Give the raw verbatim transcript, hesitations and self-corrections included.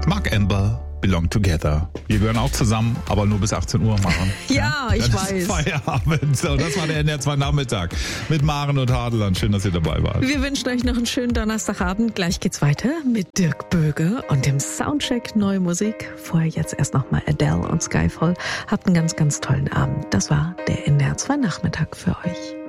Mark Amber, Belong Together. Wir gehören auch zusammen, aber nur bis achtzehn Uhr machen. Ja, ich Dann weiß. Ist Feierabend. So, das war der N D R zwei Nachmittag mit Maren und Hadeland. Schön, dass ihr dabei wart. Wir wünschen euch noch einen schönen Donnerstagabend. Gleich geht's weiter mit Dirk Böge und dem Soundcheck Neue Musik. Vorher jetzt erst nochmal Adele und Skyfall. Habt einen ganz, ganz tollen Abend. Das war der N D R zwei Nachmittag für euch.